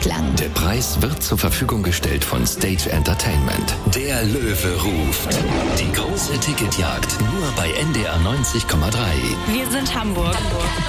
Dreiklang. Der Preis wird zur Verfügung gestellt von Stage Entertainment. Der Löwe ruft. Die große Ticketjagd nur bei NDR 90,3. Wir sind Hamburg.